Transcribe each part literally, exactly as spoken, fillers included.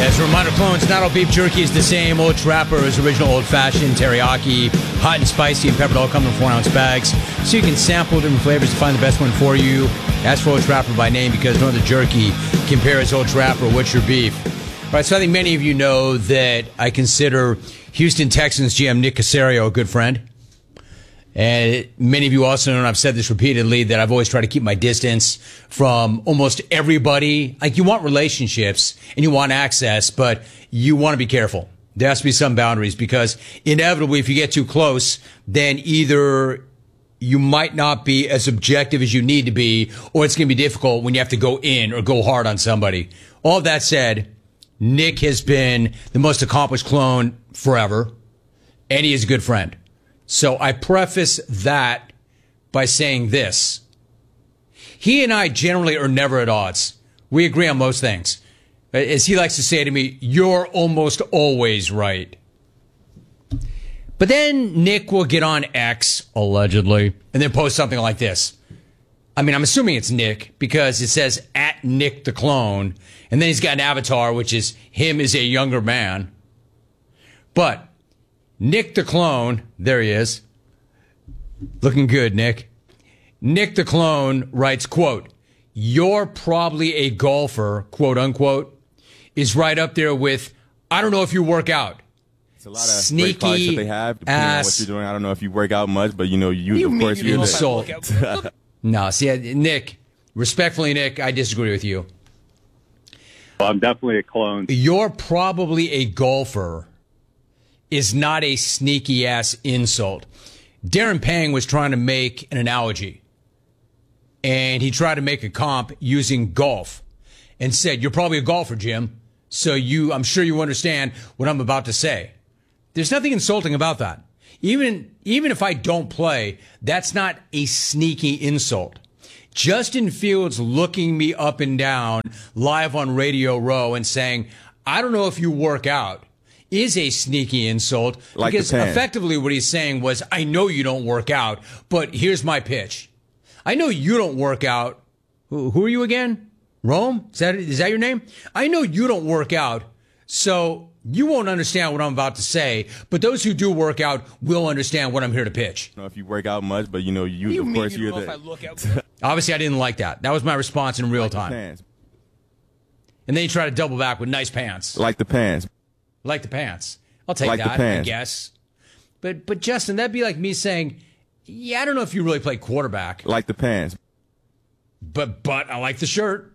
As a reminder, clones, not all beef jerky is the same. Old Trapper is original old-fashioned teriyaki, hot and spicy and peppered, all come in four-ounce bags. So you can sample different flavors to find the best one for you. Ask for Old Trapper by name because no other jerky compares Old Trapper. What's your beef? All right, so I think many of you know that I consider Houston Texans G M Nick Caserio a good friend. And many of you also know, and I've said this repeatedly, that I've always tried to keep my distance from almost everybody. Like, you want relationships and you want access, but you want to be careful. There has to be some boundaries because inevitably, if you get too close, then either you might not be as objective as you need to be, or it's going to be difficult when you have to go in or go hard on somebody. All of that said, Nick has been the most accomplished clone forever, and he is a good friend. So I preface that by saying this. He and I generally are never at odds. We agree on most things. As he likes to say to me, you're almost always right. But then Nick will get on X, allegedly, and then post something like this. I mean, I'm assuming it's Nick because it says at Nick the Clone, and then he's got an avatar, which is him as a younger man. But Nick the Clone, there he is. Looking good, Nick. Nick the Clone writes, quote, you're probably a golfer, quote unquote, is right up there with, I don't know if you work out. It's a lot of Sneaky great products that they have, depending ass. on what you're doing. I don't know if you work out much, but you know, you, you of course, you you're insult. No, see, Nick, respectfully, Nick, I disagree with you. Well, I'm definitely a clone. You're probably a golfer is not a sneaky ass insult. Darren Pang was trying to make an analogy, and he tried to make a comp using golf and said, you're probably a golfer, Jim. So you, I'm sure you understand what I'm about to say. There's nothing insulting about that. Even, even if I don't play, that's not a sneaky insult. Justin Fields looking me up and down live on Radio Row and saying, I don't know if you work out, is a sneaky insult, like because effectively what he's saying was, I know you don't work out, but here's my pitch. I know you don't work out. Who, who are you again? Rome? Is that, is that your name? I know you don't work out, so you won't understand what I'm about to say, but those who do work out will understand what I'm here to pitch. I don't know if you work out much, but you know, you, you of course, you you're know the... if I look out? Obviously, I didn't like that. That was my response in real like time. The pants. And then you try to double back with nice pants. Like the pants. Like the pants. I'll take like that, the pants. I guess. But, but Justin, that'd be like me saying, yeah, I don't know if you really play quarterback. Like the pants. But, but I like the shirt.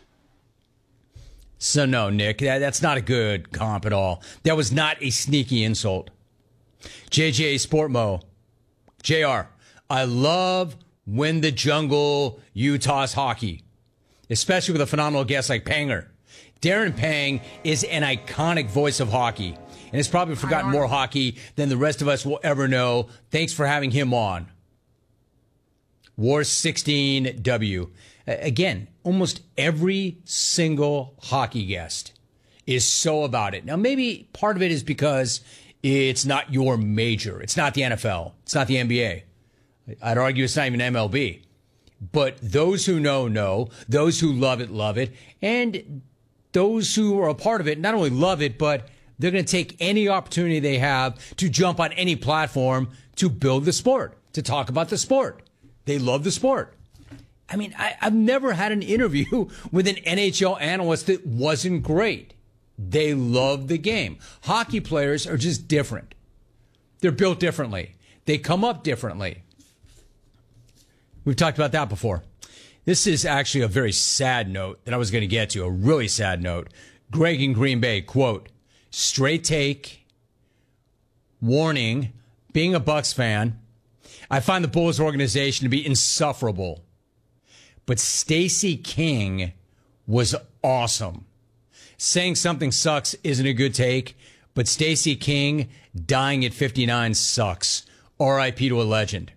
So no, Nick, that, that's not a good comp at all. That was not a sneaky insult. J J Sportmo. J R, I love Win the Jungle Utah's hockey, especially with a phenomenal guest like Panger. Darren Pang is an iconic voice of hockey and has probably forgotten more hockey than the rest of us will ever know. Thanks for having him on. War sixteen W. Again, almost every single hockey guest is so about it. Now, maybe part of it is because it's not your major. It's not the N F L. It's not the N B A. I'd argue it's not even M L B. But those who know, know. Those who love it, love it. And those who are a part of it not only love it, but they're going to take any opportunity they have to jump on any platform to build the sport, to talk about the sport. They love the sport. I mean, I, I've never had an interview with an N H L analyst that wasn't great. They love the game. Hockey players are just different. They're built differently. They come up differently. We've talked about that before. This is actually a very sad note that I was going to get to, a really sad note. Greg in Green Bay, quote, straight take, warning, being a Bucs fan, I find the Bulls organization to be insufferable. But Stacey King was awesome. Saying something sucks isn't a good take, but Stacey King dying at fifty-nine sucks. R I P to a legend.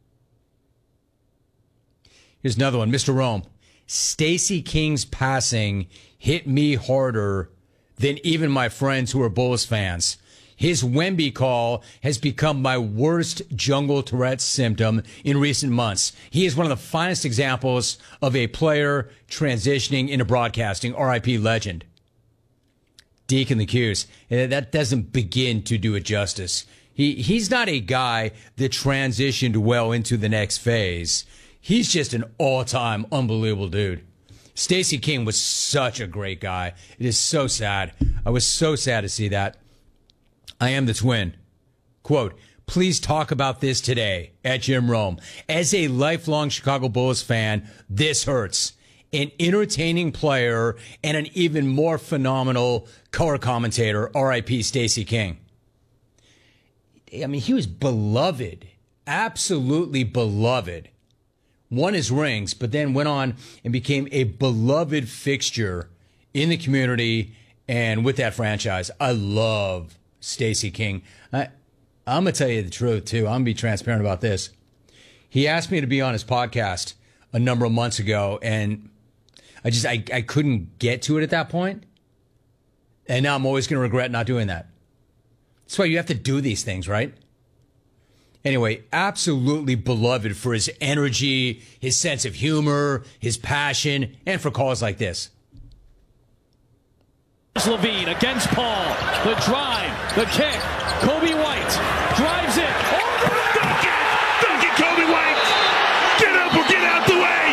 Here's another one, Mister Rome. Stacey King's passing hit me harder than even my friends who are Bulls fans. His Wemby call has become my worst jungle Tourette symptom in recent months. He is one of the finest examples of a player transitioning into broadcasting. R I P legend. Deacon the Cuse. And that doesn't begin to do it justice. He he's not a guy that transitioned well into the next phase. He's just an all-time unbelievable dude. Stacey King was such a great guy. It is so sad. I was so sad to see that. I am the twin. Quote, please talk about this today at Jim Rome. As a lifelong Chicago Bulls fan, this hurts. An entertaining player and an even more phenomenal color commentator, R I P Stacey King. I mean, he was beloved, absolutely beloved. Won his rings, but then went on and became a beloved fixture in the community and with that franchise. I love Stacey King. I, I'm going to tell you the truth, too. I'm going to be transparent about this. He asked me to be on his podcast a number of months ago, and I just, I, I couldn't get to it at that point. And now I'm always going to regret not doing that. That's why you have to do these things, right? Anyway, absolutely beloved for his energy, his sense of humor, his passion, and for calls like this. Levine against Paul. The drive, the kick. Kobe White drives it. Oh, dunk it! Dunk it, Kobe White! Get up or get out the way!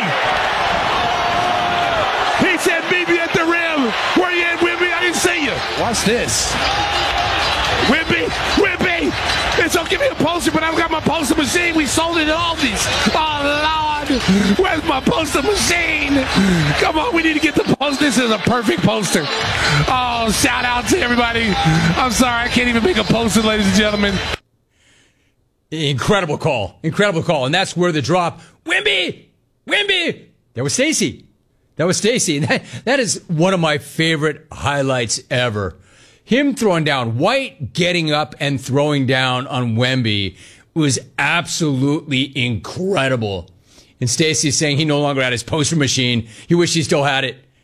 He said, meet me at the rim. Where you at, Wimby? I didn't see you. Watch this. Wimby, Wimby! It's don't give me a poster, but I've got my poster machine. We sold it at Aldi's. Oh, Lord. Where's my poster machine? Come on, we need to get the poster. This is a perfect poster. Oh, shout out to everybody. I'm sorry, I can't even make a poster, ladies and gentlemen. Incredible call. Incredible call. And that's where the drop, Wimby! Wimby! That was Stacey. That was Stacey. And that, that is one of my favorite highlights ever. Him throwing down, White getting up and throwing down on Wemby was absolutely incredible. And Stacey saying he no longer had his poster machine. He wished he still had it.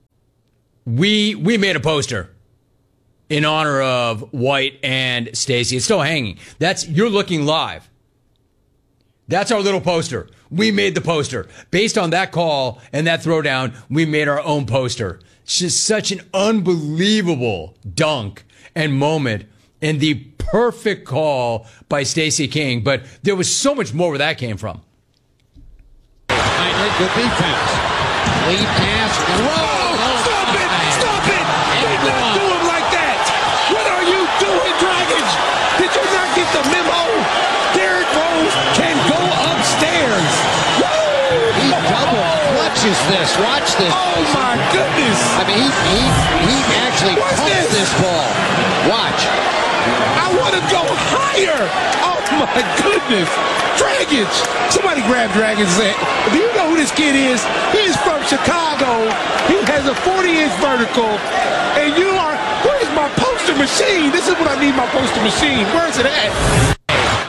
We we made a poster in honor of White and Stacey. It's still hanging. That's you're looking live. That's our little poster. We made the poster. Based on that call and that throwdown, we made our own poster. It's just such an unbelievable dunk and moment and the perfect call by Stacey King. But there was so much more where that came from. Heinrich, good defense. Lead pass. Whoa! Oh, stop it! Stop it! Did not do him like that! What are you doing, Dragons? Did you not get the memo? Derrick Rose can go upstairs. He double clutches this. Watch this. Oh my goodness! I mean, he he, he actually What's pumps this? this ball. Watch. I want to go higher. Oh my goodness! Dragons! Somebody grab Dragons. And say, do you know who this kid is? He's from Chicago. He has a forty-inch vertical, and you are. Where's my poster machine? This is what I need. My poster machine. Where's it at?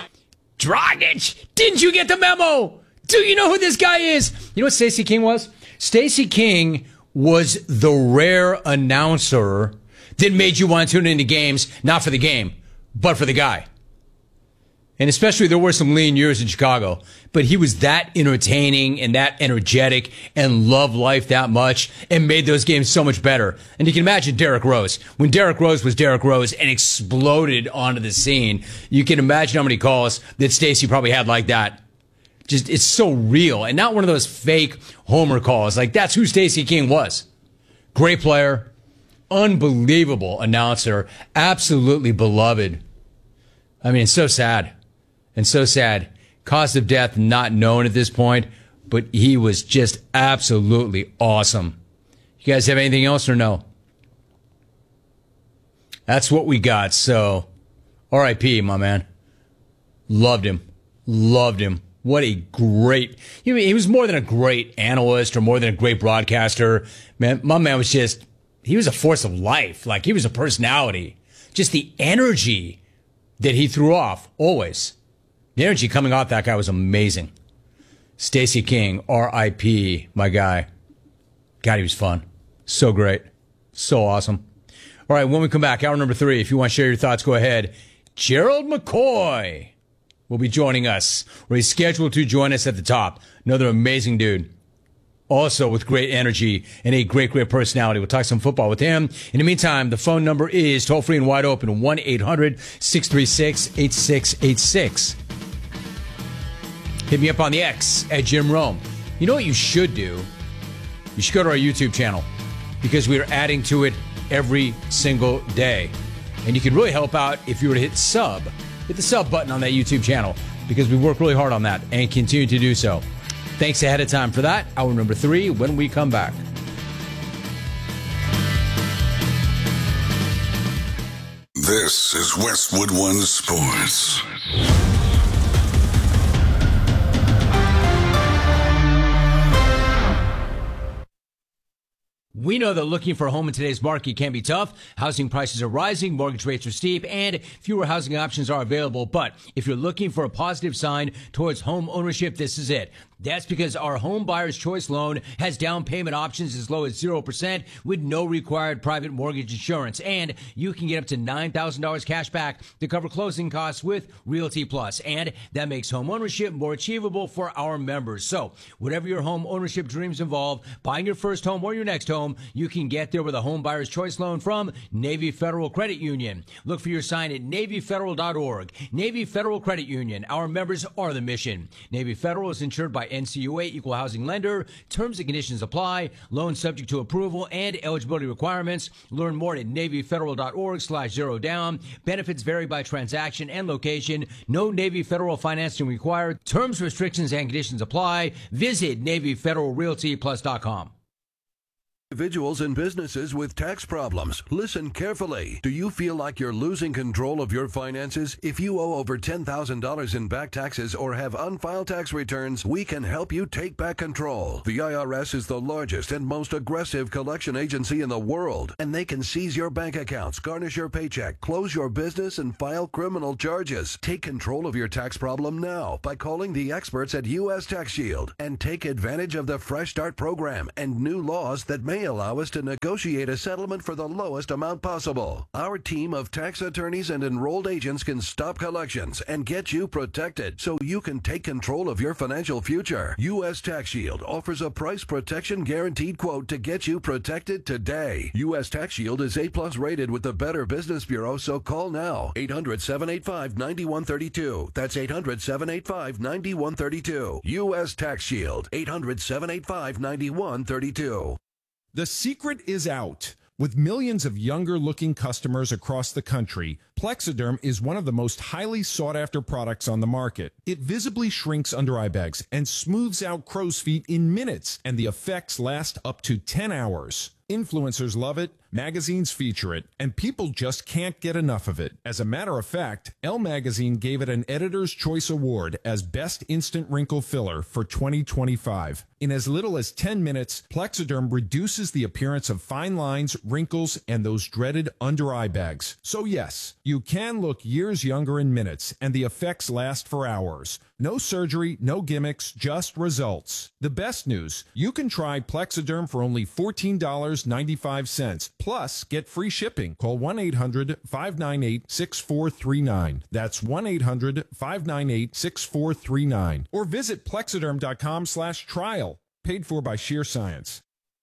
Dragic, didn't you get the memo? Do you know who this guy is? You know what Stacey King was? Stacey King was the rare announcer that made you want to tune into games, not for the game, but for the guy. And especially there were some lean years in Chicago, but he was that entertaining and that energetic and loved life that much and made those games so much better. And you can imagine Derrick Rose. When Derrick Rose was Derrick Rose and exploded onto the scene, you can imagine how many calls that Stacey probably had like that. Just, it's so real and not one of those fake homer calls. Like, that's who Stacey King was. Great player, unbelievable announcer, absolutely beloved. I mean, it's so sad. And so sad. Cause of death not known at this point, but he was just absolutely awesome. You guys have anything else or no? That's what we got. So, R I P, my man. Loved him. Loved him. What a great, he, he was more than a great analyst or more than a great broadcaster. Man, my man was just, he was a force of life. Like, he was a personality. Just the energy that he threw off, always. The energy coming off that guy was amazing. Stacey King, R I P, my guy. God, he was fun. So great. So awesome. All right, when we come back, hour number three, if you want to share your thoughts, go ahead. Gerald McCoy will be joining us, or he's scheduled to join us at the top. Another amazing dude. also with great energy and a great, great personality. We'll talk some football with him. In the meantime, the phone number is toll-free and wide open, one eight hundred six three six eight six eight six. Hit me up on the X at Jim Rome. You know what you should do? You should go to our YouTube channel because we are adding to it every single day. And you can really help out if you were to hit sub. Hit the sub button on that YouTube channel because we work really hard on that and continue to do so. Thanks ahead of time for that. Hour number three when we come back. This is Westwood One Sports. We know that looking for a home in today's market can be tough. Housing prices are rising, mortgage rates are steep, and fewer housing options are available. But if you're looking for a positive sign towards home ownership, this is it. That's because our Home Buyer's Choice loan has down payment options as low as zero percent with no required private mortgage insurance. And you can get up to nine thousand dollars cash back to cover closing costs with Realty Plus. And that makes home ownership more achievable for our members. So whatever your home ownership dreams involve, buying your first home or your next home, you can get there with a Home Buyer's Choice loan from Navy Federal Credit Union. Look for your sign at Navy Federal dot org. Navy Federal Credit Union. Our members are the mission. Navy Federal is insured by N C U A, equal housing lender. Terms and conditions apply. Loan subject to approval and eligibility requirements. Learn more at Navy Federal dot org slash zero down. Benefits vary by transaction and location. No Navy Federal financing required. Terms, restrictions, and conditions apply. Visit Navy Federal Realty Plus dot com. Individuals and businesses with tax problems, listen carefully. Do you feel like you're losing control of your finances? If you owe over ten thousand dollars in back taxes or have unfiled tax returns, we can help you take back control. The I R S is the largest and most aggressive collection agency in the world, and they can seize your bank accounts, garnish your paycheck, close your business, and file criminal charges. Take control of your tax problem now by calling the experts at U S Tax Shield and take advantage of the Fresh Start program and new laws that may allow us to negotiate a settlement for the lowest amount possible. Our team of tax attorneys and enrolled agents can stop collections and get you protected so you can take control of your financial future. U S Tax Shield offers a price protection guaranteed quote to get you protected today. U S Tax Shield is A plus rated with the Better Business Bureau, so call now. eight hundred, seven eight five, nine one three two. That's eight hundred, seven eight five, nine one three two. U S Tax Shield. eight hundred, seven eight five, nine one three two. The secret is out. With millions of younger-looking customers across the country, Plexiderm is one of the most highly sought-after products on the market. It visibly shrinks under-eye bags and smooths out crow's feet in minutes, and the effects last up to ten hours. Influencers love it, magazines feature it, and people just can't get enough of it. As a matter of fact, Elle Magazine gave it an Editor's Choice Award as Best Instant Wrinkle Filler for twenty twenty-five. In as little as ten minutes, Plexiderm reduces the appearance of fine lines, wrinkles, and those dreaded under-eye bags. So yes, you can look years younger in minutes, and the effects last for hours. No surgery, no gimmicks, just results. The best news, you can try Plexiderm for only fourteen dollars and ninety-five cents. Plus, get free shipping. Call one eight hundred, five nine eight, six four three nine. That's one eight hundred, five nine eight, six four three nine. Or visit plexiderm.com slash trial. Paid for by Sheer Science.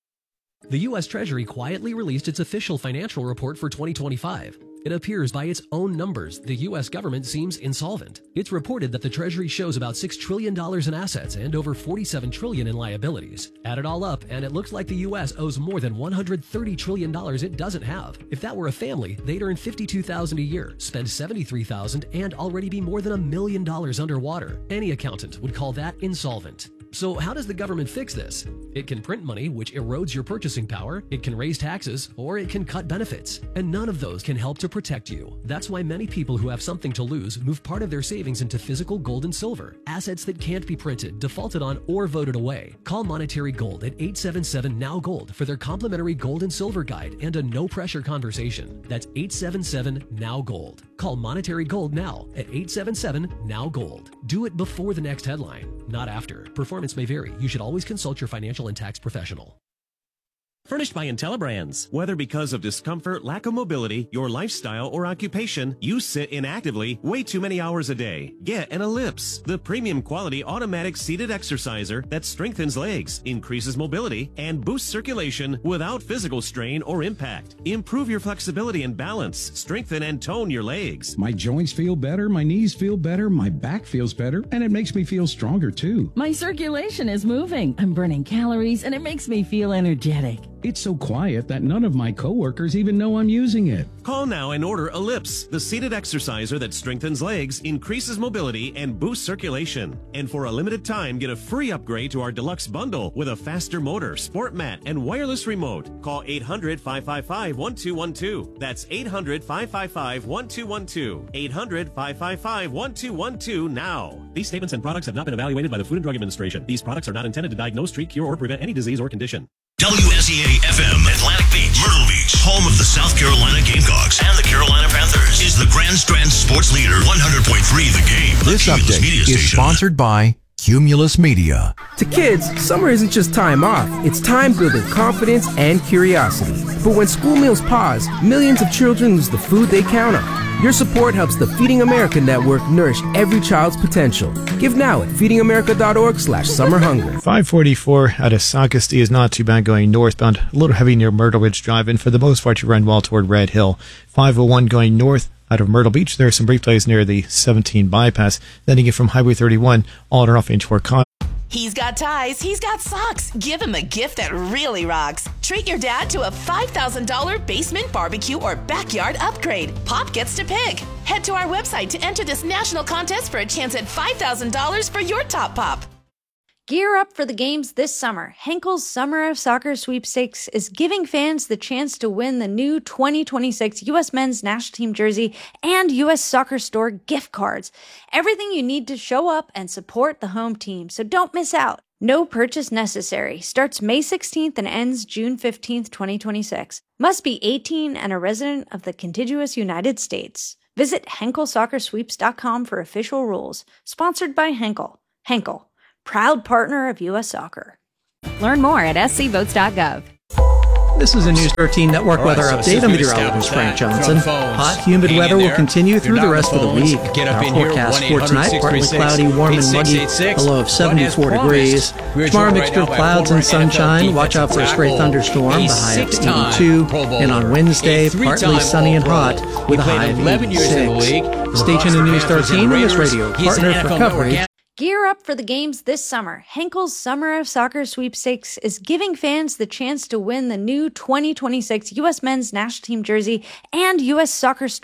The U S Treasury quietly released its official financial report for twenty twenty-five. It appears by its own numbers, the U S government seems insolvent. It's reported that the Treasury shows about six trillion dollars in assets and over forty-seven trillion dollars in liabilities. Add it all up, and it looks like the U S owes more than one hundred thirty trillion dollars it doesn't have. If that were a family, they'd earn fifty-two thousand dollars a year, spend seventy-three thousand dollars, and already be more than a million dollars underwater. Any accountant would call that insolvent. So how does the government fix this? It can print money, which erodes your purchasing power, it can raise taxes, or it can cut benefits. And none of those can help to protect you. That's why many people who have something to lose move part of their savings into physical gold and silver, assets that can't be printed, defaulted on, or voted away. Call Monetary Gold at eight seven seven, N O W Gold for their complimentary gold and silver guide and a no-pressure conversation. That's eight seven seven, N O W Gold. Call Monetary Gold now at eight seven seven, N O W Gold. Do it before the next headline, not after. Performance may vary. You should always consult your financial and tax professional. Furnished by IntelliBrands. Whether because of discomfort, lack of mobility, your lifestyle, or occupation, you sit inactively way too many hours a day. Get an Ellipse, the premium quality automatic seated exerciser that strengthens legs, increases mobility, and boosts circulation without physical strain or impact. Improve your flexibility and balance, strengthen and tone your legs. My joints feel better, my knees feel better, my back feels better, and it makes me feel stronger too. My circulation is moving. I'm burning calories, and it makes me feel energetic. It's so quiet that none of my coworkers even know I'm using it. Call now and order Ellipse, the seated exerciser that strengthens legs, increases mobility, and boosts circulation. And for a limited time, get a free upgrade to our deluxe bundle with a faster motor, sport mat, and wireless remote. Call eight hundred, five five five, one two one two. That's eight hundred, five five five, one two one two. eight hundred, five five five, one two one two now. These statements and products have not been evaluated by the Food and Drug Administration. These products are not intended to diagnose, treat, cure, or prevent any disease or condition. W S E A F M, Atlantic Beach, Myrtle Beach, home of the South Carolina Gamecocks and the Carolina Panthers, is the Grand Strand Sports Leader, one hundred point three The Game. This update is sponsored by Cumulus Media. To kids, summer isn't just time off, it's time building confidence and curiosity. But when school meals pause, millions of children lose the food they count on. Your support helps the Feeding America Network nourish every child's potential. Give now at feeding america dot org slash summer hunger. five forty-four out of Socastee is not too bad going northbound. A little heavy near Myrtle Ridge Drive, and for the most part you run well toward Red Hill. five oh one going north out of Myrtle Beach. There are some brief delays near the seventeen bypass. Then you get from Highway thirty-one all and off into Con. He's got ties, he's got socks. Give him a gift that really rocks. Treat your dad to a five thousand dollars basement barbecue or backyard upgrade. Pop gets to pick. Head to our website to enter this national contest for a chance at five thousand dollars for your top pop. Gear up for the games this summer. Henkel's Summer of Soccer Sweepstakes is giving fans the chance to win the new twenty twenty-six U S Men's National Team jersey and U S Soccer Store gift cards. Everything you need to show up and support the home team, so don't miss out. No purchase necessary. Starts May sixteenth and ends June fifteenth, twenty twenty-six. Must be eighteen and a resident of the contiguous United States. Visit henkel soccer sweeps dot com for official rules. Sponsored by Henkel. Henkel, proud partner of U S Soccer. Learn more at s c votes dot gov. This is a News thirteen Network All right, weather so update. I'm meteorologist Frank Johnson. Hot, humid Hang weather in will there. continue If through you're the not rest on of the the phones, week. get up Our in here, forecast one for eight hundred, tonight, partly six three cloudy, six, warm and eight six muggy, eight six. a low of But seventy-four as degrees. promised, we're Tomorrow, joined mixture right of now by clouds former and sunshine. N F L Watch out for a stray tackle, thunderstorm, a the high up to six-time eighty-two. Pro Bowler, And on Wednesday, a three-time partly sunny and All-Pro. hot He with a played high of eleven years in the league. eighty-six. Stay tuned to News thirteen on this radio He's an partner N F for L coverage. Network. Gear up for the games this summer. Henkel's Summer of Soccer Sweepstakes is giving fans the chance to win the new twenty twenty-six U S Men's National Team jersey and U S Soccer Store